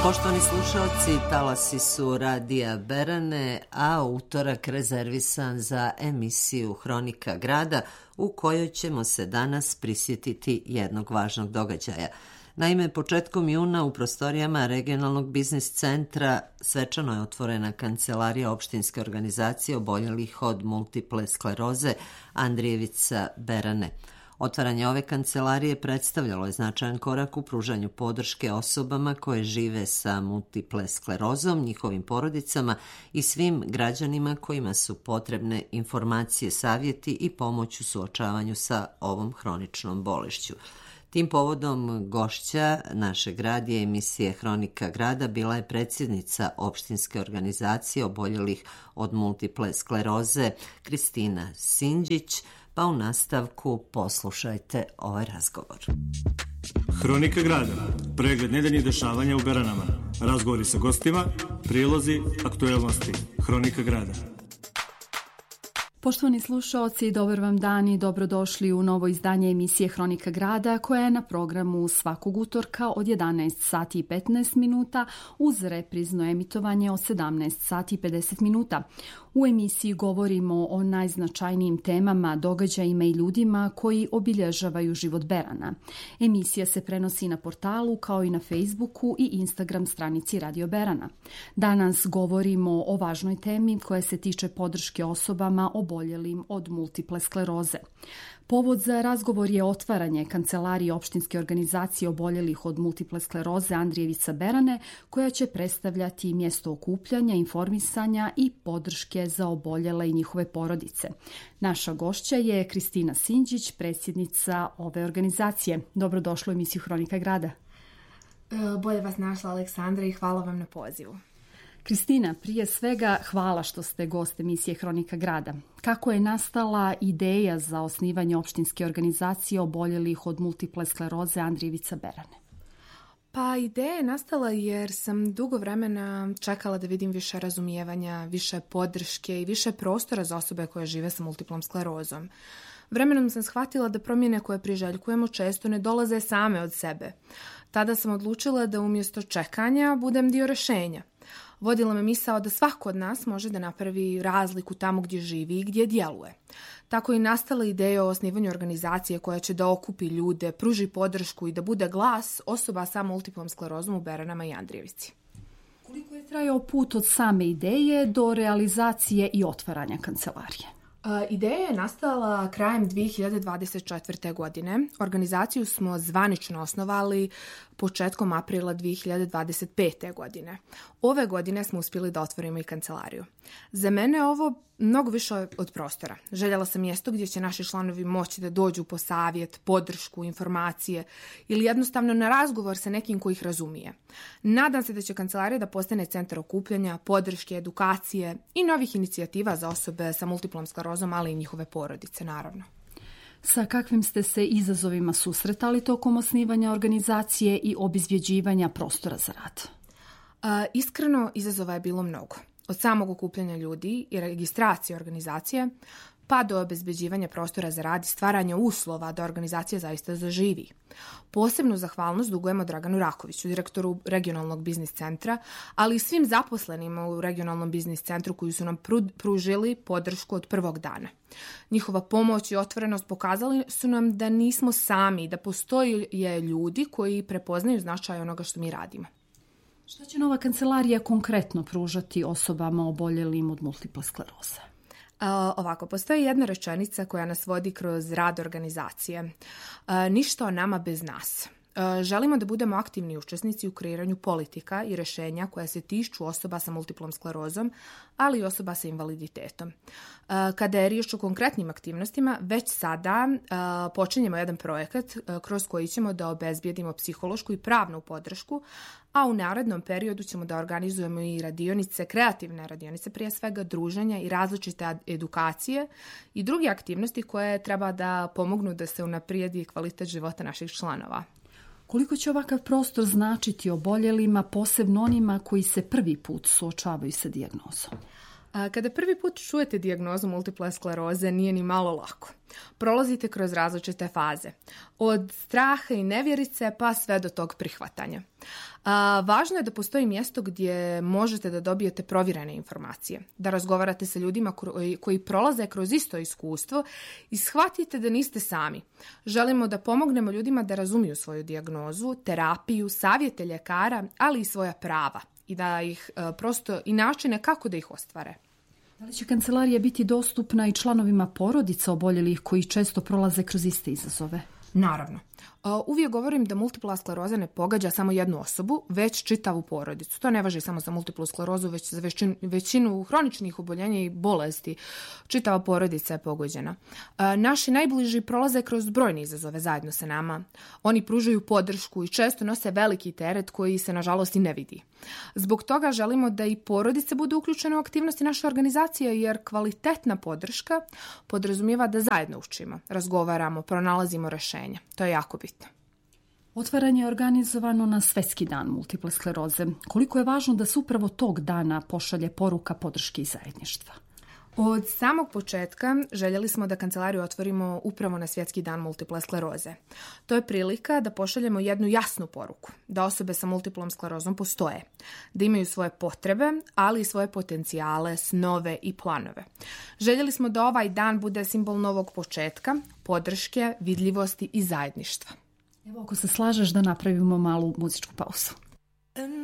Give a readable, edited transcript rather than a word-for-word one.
Poštovani slušalci, talasi su Radija Berane, a utorak rezervisan za emisiju Hronika grada u kojoj ćemo se danas prisjetiti jednog važnog događaja. Naime, početkom juna u prostorijama regionalnog biznis centra svečano je otvorena kancelarija opštinske organizacije oboljelih od multiple skleroze Andrijevica Berane. Otvaranje ove kancelarije predstavljalo je značajan korak u pružanju podrške osobama koje žive sa multiple sklerozom, njihovim porodicama i svim građanima kojima su potrebne informacije, savjeti i pomoć u suočavanju sa ovom hroničnom bolešću. Tim povodom gošća našeg radija emisije Hronika grada bila je predsjednica opštinske organizacije oboljelih od multiple skleroze Kristina Sinđić, pa u nastavku poslušajte ovaj razgovor. Hronika grada, pregled nedeljnih dešavanja u Beranama, razgovori sa gostima, prilozi, aktuelnosti. Hronika grada. Poštovani slušaoci, dobar vam dan i dobrodošli u novo izdanje emisije Hronika grada koja je na programu svakog utorka od 11 sati i 15 minuta uz reprizno emitovanje od 17 sati i 50 minuta. U emisiji govorimo o najznačajnijim temama, događajima i ljudima koji obilježavaju život Berana. Emisija se prenosi na portalu kao i na Facebooku i Instagram stranici Radio Berana. Danas govorimo o važnoj temi koja se tiče podrške osobama oboljelim od multiple skleroze. Povod za razgovor je otvaranje kancelarije opštinske organizacije oboljelih od multiple skleroze Andrijevica Berane, koja će predstavljati mjesto okupljanja, informisanja i podrške za oboljele i njihove porodice. Naša gošća je Kristina Sinđić, predsjednica ove organizacije. Dobrodošla u emisiju Hronika grada. Bolje vas našla, Aleksandra, i hvala vam na pozivu. Kristina, prije svega hvala što ste gost emisije Hronika grada. Kako je nastala ideja za osnivanje opštinske organizacije oboljelih od multiple skleroze Andrijevica Berane? Pa ideja je nastala jer sam dugo vremena čekala da vidim više razumijevanja, više podrške i više prostora za osobe koje žive sa multiplom sklerozom. Vremenom sam shvatila da promjene koje priželjkujemo često ne dolaze same od sebe. Tada sam odlučila da umjesto čekanja budem dio rješenja. Vodila me misao da svako od nas može da napravi razliku tamo gdje živi i gdje djeluje. Tako je nastala ideja o osnivanju organizacije koja će da okupi ljude, pruži podršku i da bude glas osoba sa multiplom sklerozom u Beranama i Andrijevici. Koliko je trajao put od same ideje do realizacije i otvaranja kancelarije? Ideja je nastala krajem 2024. godine. Organizaciju smo zvanično osnovali početkom aprila 2025. godine. Ove godine smo uspjeli da otvorimo i kancelariju. Za mene je ovo mnogo više od prostora. Željela sam mjesto gdje će naši članovi moći da dođu po savjet, podršku, informacije ili jednostavno na razgovor sa nekim koji ih razumije. Nadam se da će kancelarija da postane centar okupljanja, podrške, edukacije i novih inicijativa za osobe sa multiplom sklerozom, ali i njihove porodice, naravno. Sa kakvim ste se izazovima susretali tokom osnivanja organizacije i obezbjeđivanja prostora za rad? Iskreno, izazova je bilo mnogo. Od samog okupljanja ljudi i registracije organizacije, pa do obezbeđivanja prostora za rad i stvaranja uslova da organizacija zaista zaživi. Posebnu zahvalnost dugujemo Draganu Rakoviću, direktoru regionalnog biznis centra, ali i svim zaposlenima u regionalnom biznis centru koji su nam pružili podršku od prvog dana. Njihova pomoć i otvorenost pokazali su nam da nismo sami, da postoje ljudi koji prepoznaju značaj onoga što mi radimo. Šta će nova kancelarija konkretno pružati osobama oboljelim od multiple skleroze? Ovako, postoji jedna rečenica koja nas vodi kroz rad organizacije. Ništa o nama bez nas. Želimo da budemo aktivni učesnici u kreiranju politika i rješenja koja se tiču osoba sa multiplom sklerozom, ali i osoba sa invaliditetom. Kada je riječ o konkretnim aktivnostima, već sada počinjemo jedan projekat kroz koji ćemo da obezbijedimo psihološku i pravnu podršku, a u narednom periodu ćemo da organizujemo i radionice, kreativne radionice, prije svega druženja i različite edukacije i druge aktivnosti koje treba da pomognu da se unaprijedi kvalitet života naših članova. Koliko će ovakav prostor značiti oboljelima, posebno onima koji se prvi put suočavaju sa dijagnozom? Kada prvi put čujete dijagnozu multiple skleroze, nije ni malo lako. Prolazite kroz različite faze. Od straha i nevjerice pa sve do tog prihvatanja. Važno je da postoji mjesto gdje možete da dobijete provjerene informacije, da razgovarate sa ljudima koji prolaze kroz isto iskustvo i shvatite da niste sami. Želimo da pomognemo ljudima da razumiju svoju dijagnozu, terapiju, savjete ljekara, ali i svoja prava i da ih prosto i načine kako da ih ostvare. Da li će kancelarija biti dostupna i članovima porodica oboljelih koji često prolaze kroz iste izazove? Naravno. Uvijek govorim da multipla skleroza ne pogađa samo jednu osobu, već čitavu porodicu. To ne važi samo za multiplu sklerozu, već za većinu hroničnih oboljenja i bolesti. Čitava porodica je pogođena. Naši najbliži prolaze kroz brojne izazove zajedno sa nama. Oni pružaju podršku i često nose veliki teret koji se nažalost i ne vidi. Zbog toga želimo da i porodice budu uključene u aktivnosti naše organizacije, jer kvalitetna podrška podrazumijeva da zajedno učimo, razgovaramo, pronalazimo rješenja. To je jako bitno. Otvaranje je organizovano na Svjetski dan multiple skleroze. Koliko je važno da se upravo tog dana pošalje poruka podrške i zajedništva? Od samog početka željeli smo da kancelariju otvorimo upravo na Svjetski dan multiple skleroze. To je prilika da pošaljemo jednu jasnu poruku, da osobe sa multiplom sklerozom postoje, da imaju svoje potrebe, ali i svoje potencijale, snove i planove. Željeli smo da ovaj dan bude simbol novog početka, podrške, vidljivosti i zajedništva. Evo, ako se slažeš da napravimo malu muzičku pauzu.